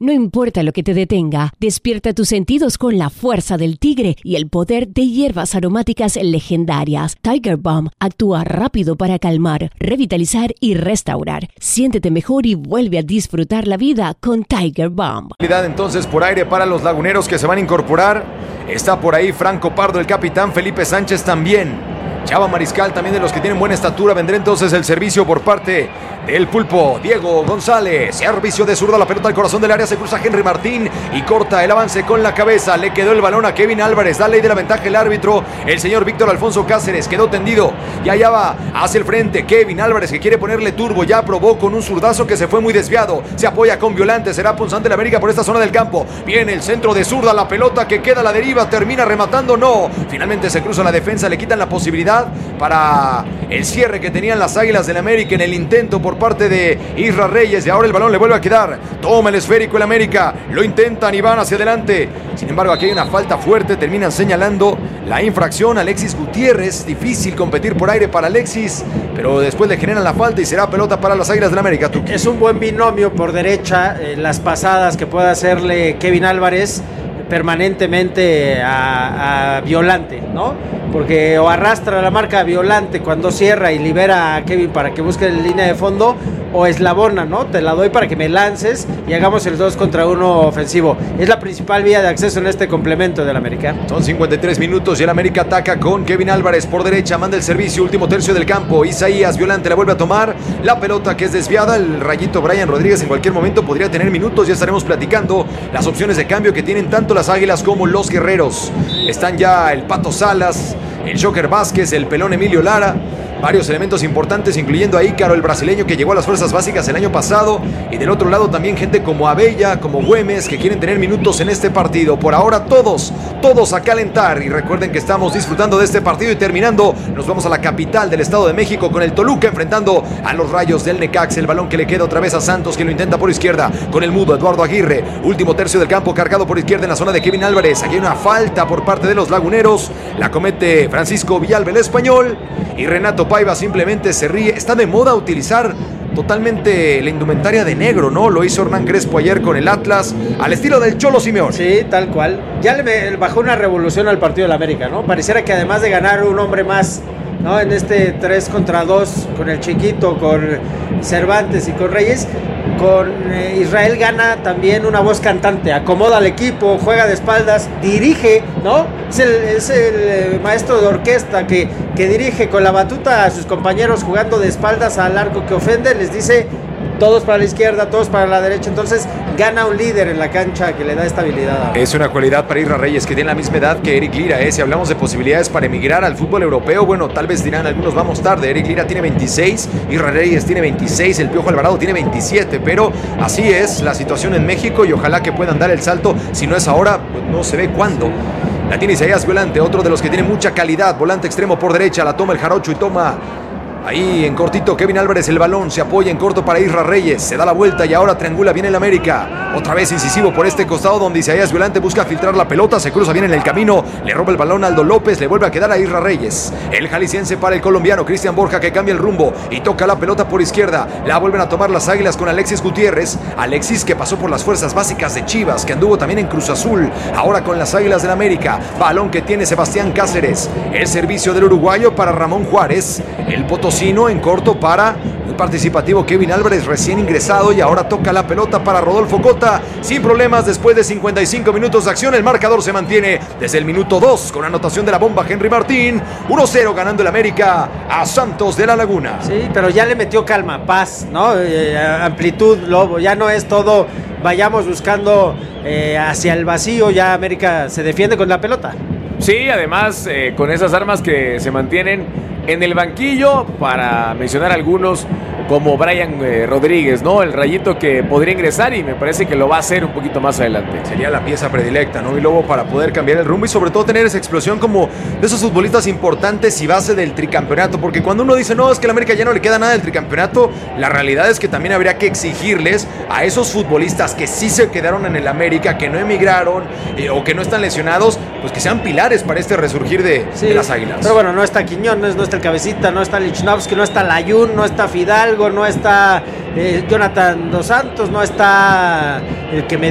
No importa lo que te detenga, despierta tus sentidos con la fuerza del tigre y el poder de hierbas aromáticas legendarias. Tiger Balm actúa rápido para calmar, revitalizar y restaurar. Siéntete mejor y vuelve a disfrutar la vida con Tiger Balm. Entonces por aire para los laguneros que se van a incorporar. Está por ahí Franco Pardo, el capitán, Felipe Sánchez también. Chava Mariscal también, de los que tienen buena estatura. Vendrá entonces el servicio por parte del Pulpo. Diego González, servicio de zurda, la pelota al corazón del área, se cruza Henry Martín y corta el avance con la cabeza. Le quedó el balón a Kevin Álvarez, da ley de la ventaja el árbitro, el señor Víctor Alfonso Cáceres, quedó tendido y allá va hacia el frente Kevin Álvarez, que quiere ponerle turbo, ya probó con un zurdazo que se fue muy desviado, se apoya con Violante, será punzante la América por esta zona del campo. Viene el centro de zurda, la pelota que queda a la deriva, termina rematando, no, finalmente se cruza la defensa, le quitan la posibilidad para el cierre que tenían las Águilas del América en el intento por parte de Isra Reyes, y ahora el balón le vuelve a quedar. Toma el esférico el América, lo intentan y van hacia adelante. Sin embargo, aquí hay una falta fuerte, terminan señalando la infracción. Alexis Gutiérrez, difícil competir por aire para Alexis, pero después le generan la falta y será pelota para las Águilas del América. Tuki. Es un buen binomio por derecha, las pasadas que pueda hacerle Kevin Álvarez permanentemente a Violante, ¿no? Porque o arrastra la marca a Violante cuando cierra y libera a Kevin para que busque en línea de fondo, o eslabona, ¿no? Te la doy para que me lances y hagamos el 2 contra 1 ofensivo. Es la principal vía de acceso en este complemento del América. Son 53 minutos y el América ataca con Kevin Álvarez por derecha, manda el servicio, último tercio del campo. Isaías Violante la vuelve a tomar, la pelota que es desviada, el rayito Brian Rodríguez en cualquier momento podría tener minutos, ya estaremos platicando las opciones de cambio que tienen tanto las Águilas como los Guerreros. Están ya el Pato Salas, el Joker Vázquez, el Pelón Emilio Lara, varios elementos importantes, incluyendo a Ícaro, el brasileño que llegó a las fuerzas básicas el año pasado, y del otro lado también gente como Abella, como Güemes, que quieren tener minutos en este partido. Por ahora todos a calentar, y recuerden que estamos disfrutando de este partido y terminando, nos vamos a la capital del Estado de México con el Toluca enfrentando a los Rayos del Necaxa. El balón que le queda otra vez a Santos, que lo intenta por izquierda con el mudo Eduardo Aguirre, último tercio del campo cargado por izquierda en la zona de Kevin Álvarez. Aquí hay una falta por parte de los laguneros, la comete Francisco Villalba el español, y Renato Paiva simplemente se ríe. Está de moda utilizar totalmente la indumentaria de negro, ¿no? Lo hizo Hernán Crespo ayer con el Atlas, al estilo del Cholo Simeone. Sí, tal cual. Ya le bajó una revolución al partido del América, ¿no? Pareciera que además de ganar un hombre más, ¿no? En este 3 contra 2 con el Chiquito, con Cervantes y con Reyes, con Israel gana también una voz cantante, acomoda al equipo, juega de espaldas, dirige, ¿no? Es el maestro de orquesta que dirige con la batuta a sus compañeros jugando de espaldas al arco que ofende, les dice todos para la izquierda, todos para la derecha. Entonces gana un líder en la cancha que le da estabilidad. Es una cualidad para Isra Reyes, que tiene la misma edad que Eric Lira. Si hablamos de posibilidades para emigrar al fútbol europeo, bueno, tal vez dirán algunos vamos tarde. Eric Lira tiene 26, Isra Reyes tiene 26, el Piojo Alvarado tiene 27, pero así es la situación en México y ojalá que puedan dar el salto. Si no es ahora, pues no se ve cuándo. La tiene Isaías Violante, otro de los que tiene mucha calidad, volante extremo por derecha, la toma el Jarocho y toma ahí en cortito Kevin Álvarez el balón, se apoya en corto para Isra Reyes, se da la vuelta y ahora triangula bien el América, otra vez incisivo por este costado donde Isaías Violante busca filtrar la pelota, se cruza bien en el camino, le roba el balón a Aldo López, le vuelve a quedar a Isra Reyes, el jalisciense para el colombiano Cristian Borja, que cambia el rumbo y toca la pelota por izquierda, la vuelven a tomar las Águilas con Alexis Gutiérrez, Alexis que pasó por las fuerzas básicas de Chivas, que anduvo también en Cruz Azul, ahora con las Águilas del América, balón que tiene Sebastián Cáceres, el servicio del uruguayo para Ramón Juárez, el potosino en corto para el participativo Kevin Álvarez, recién ingresado, y ahora toca la pelota para Rodolfo Cota, sin problemas después de 55 minutos de acción. El marcador se mantiene desde el minuto 2 con anotación de la bomba Henry Martín, 1-0 ganando el América a Santos de la Laguna. Sí, pero ya le metió calma, paz, ¿no? Amplitud, Lobo, ya no es todo vayamos buscando hacia el vacío, ya América se defiende con la pelota. Sí, además con esas armas que se mantienen en el banquillo, para mencionar algunos como Brian Rodríguez, ¿no? El rayito que podría ingresar y me parece que lo va a hacer un poquito más adelante. Sería la pieza predilecta, ¿no? Y Lobo, para poder cambiar el rumbo y sobre todo tener esa explosión como de esos futbolistas importantes y base del tricampeonato, porque cuando uno dice, no, es que a la América ya no le queda nada del tricampeonato, la realidad es que también habría que exigirles a esos futbolistas que sí se quedaron en el América, que no emigraron o que no están lesionados, pues que sean pilares para este resurgir de las Águilas. Pero bueno, no está Quiñones, no está el Cabecita, no está Lichnowsky, no está Layún, no está Fidalgo, no está Jonathan Dos Santos, no está el que me